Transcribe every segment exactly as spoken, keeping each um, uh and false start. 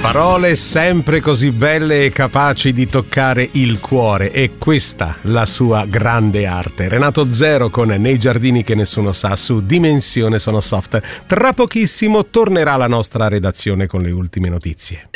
Parole sempre così belle e capaci di toccare il cuore, è questa la sua grande arte. Renato Zero con Nei giardini che nessuno sa su Dimensione Sono Soft. Tra pochissimo tornerà la nostra redazione con le ultime notizie.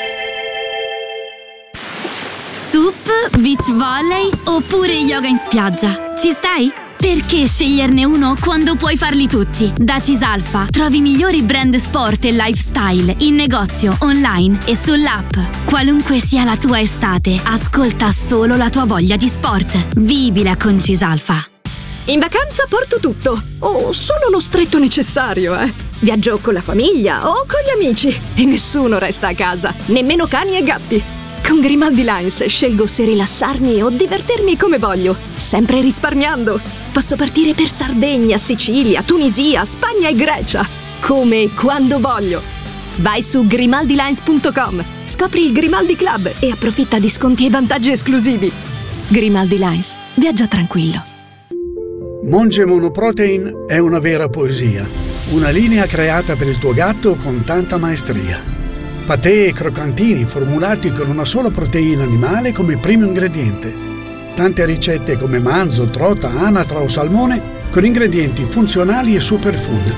Sup, beach volley oppure yoga in spiaggia? Ci stai? Perché sceglierne uno quando puoi farli tutti? Da Cisalfa trovi i migliori brand sport e lifestyle in negozio, online e sull'app. Qualunque sia la tua estate, ascolta solo la tua voglia di sport. Vivila con Cisalfa. In vacanza porto tutto, o solo lo stretto necessario, eh. Viaggio con la famiglia o con gli amici e nessuno resta a casa, nemmeno cani e gatti. Con Grimaldi Lines scelgo se rilassarmi o divertirmi come voglio, sempre risparmiando. Posso partire per Sardegna, Sicilia, Tunisia, Spagna e Grecia, come e quando voglio. Vai su grimaldi lines punto com, scopri il Grimaldi Club e approfitta di sconti e vantaggi esclusivi. Grimaldi Lines, viaggia tranquillo. Monge Monoprotein è una vera poesia, una linea creata per il tuo gatto con tanta maestria. Patè e croccantini formulati con una sola proteina animale come primo ingrediente. Tante ricette come manzo, trota, anatra o salmone con ingredienti funzionali e superfood.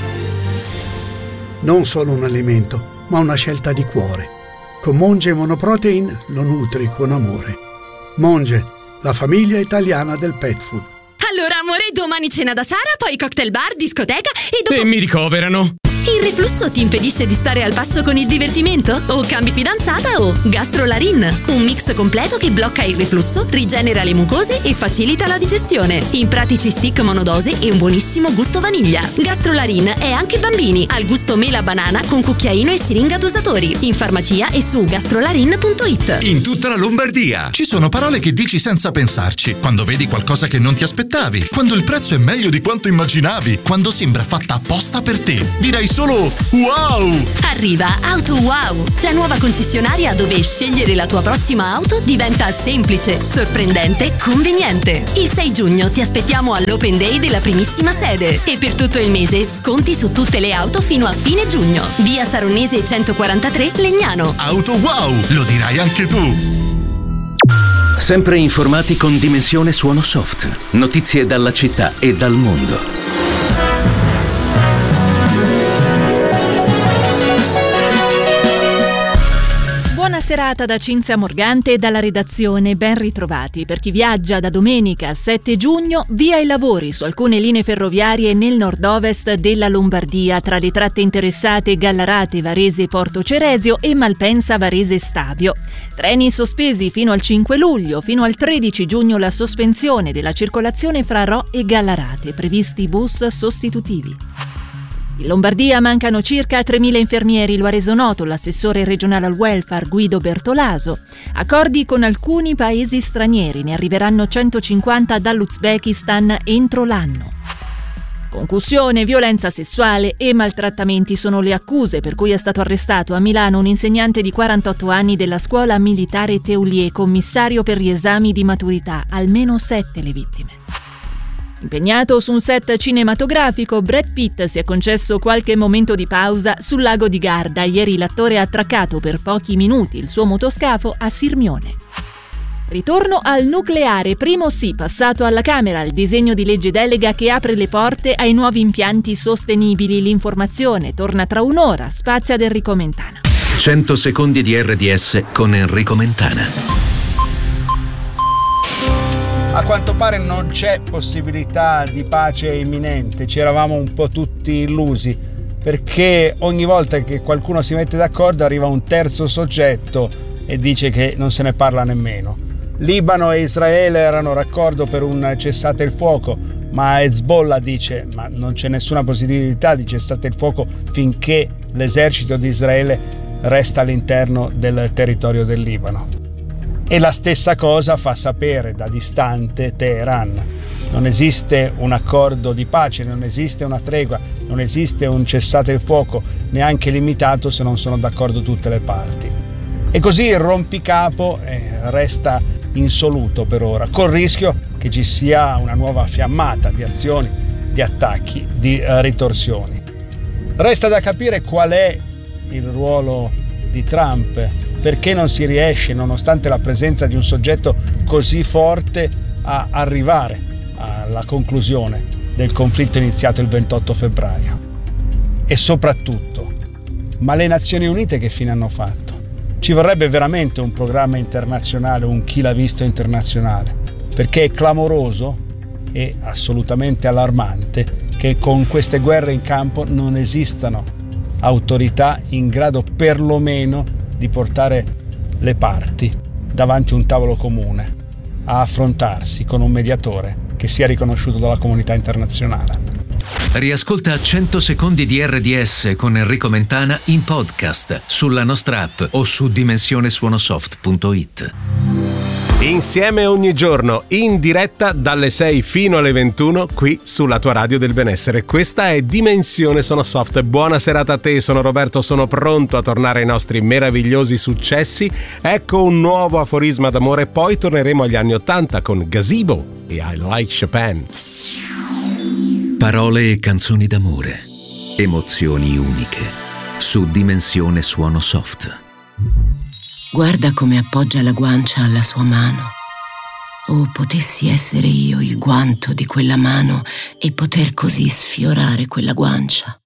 Non solo un alimento, ma una scelta di cuore. Con Monge Monoprotein lo nutri con amore. Monge, la famiglia italiana del pet food. Allora amore, domani cena da Sara, poi cocktail bar, discoteca e dopo... E mi ricoverano. Il reflusso ti impedisce di stare al passo con il divertimento? O cambi fidanzata o Gastrolarin, un mix completo che blocca il reflusso, rigenera le mucose e facilita la digestione. In pratici stick monodose e un buonissimo gusto vaniglia. Gastrolarin è anche bambini, al gusto mela banana con cucchiaino e siringa dosatori. In farmacia e su gastrolarin punto it. In tutta la Lombardia ci sono parole che dici senza pensarci, quando vedi qualcosa che non ti aspettavi, quando il prezzo è meglio di quanto immaginavi, quando sembra fatta apposta per te. Direi solo wow! Arriva Auto Wow, la nuova concessionaria dove scegliere la tua prossima auto diventa semplice, sorprendente, conveniente. Il sei giugno ti aspettiamo all'Open Day della primissima sede e per tutto il mese sconti su tutte le auto fino a fine giugno. Via Saronese centoquarantatré, Legnano. Auto Wow, lo dirai anche tu! Sempre informati con Dimensione Suono Soft. Notizie dalla città e dal mondo. Buona serata da Cinzia Morgante e dalla redazione, ben ritrovati. Per chi viaggia da domenica sette giugno, via i lavori su alcune linee ferroviarie nel nord-ovest della Lombardia, tra le tratte interessate Gallarate, Varese, Porto Ceresio e Malpensa, Varese, Stabio. Treni sospesi fino al cinque luglio, fino al tredici giugno la sospensione della circolazione fra Rho e Gallarate, previsti bus sostitutivi. In Lombardia mancano circa tremila infermieri, lo ha reso noto l'assessore regionale al welfare Guido Bertolaso. Accordi con alcuni paesi stranieri, ne arriveranno centocinquanta dall'Uzbekistan entro l'anno. Concussione, violenza sessuale e maltrattamenti sono le accuse per cui è stato arrestato a Milano un insegnante di quarantotto anni della scuola militare Teulier, commissario per gli esami di maturità, almeno sette le vittime. Impegnato su un set cinematografico, Brad Pitt si è concesso qualche momento di pausa sul lago di Garda. Ieri l'attore ha attraccato per pochi minuti il suo motoscafo a Sirmione. Ritorno al nucleare, primo sì passato alla Camera, il disegno di legge delega che apre le porte ai nuovi impianti sostenibili. L'informazione torna tra un'ora, spazia ad Enrico Mentana. cento secondi di erre di esse con Enrico Mentana. A quanto pare non c'è possibilità di pace imminente, ci eravamo un po' tutti illusi, perché ogni volta che qualcuno si mette d'accordo arriva un terzo soggetto e dice che non se ne parla nemmeno. Libano e Israele erano d'accordo per un cessate il fuoco, ma Hezbollah dice ma non c'è nessuna possibilità di cessate il fuoco finché l'esercito di Israele resta all'interno del territorio del Libano. E la stessa cosa fa sapere da distante Teheran. Non esiste un accordo di pace, non esiste una tregua, non esiste un cessate il fuoco, neanche limitato se non sono d'accordo tutte le parti. E così il rompicapo eh, resta insoluto per ora, col rischio che ci sia una nuova fiammata di azioni, di attacchi, di eh, ritorsioni. Resta da capire qual è il ruolo di Trump. Perché non si riesce, nonostante la presenza di un soggetto così forte, a arrivare alla conclusione del conflitto iniziato il ventotto febbraio? E soprattutto, ma le Nazioni Unite che fine hanno fatto? Ci vorrebbe veramente un programma internazionale, un chi l'ha visto internazionale, perché è clamoroso e assolutamente allarmante che con queste guerre in campo non esistano autorità in grado perlomeno di portare le parti davanti a un tavolo comune a affrontarsi con un mediatore che sia riconosciuto dalla comunità internazionale. Riascolta cento secondi di R D S con Enrico Mentana in podcast sulla nostra app o su dimensione suonosoft punto it. Insieme ogni giorno, in diretta dalle sei fino alle ventuno, qui sulla tua radio del benessere. Questa è Dimensione Sonosoft. Buona serata a te, sono Roberto, sono pronto a tornare ai nostri meravigliosi successi. Ecco un nuovo aforisma d'amore, poi torneremo agli anni ottanta con Gazebo e I Like Chopin. Parole e canzoni d'amore, emozioni uniche, su Dimensione Suonosoft. Guarda come appoggia la guancia alla sua mano. Oh, potessi essere io il guanto di quella mano e poter così sfiorare quella guancia.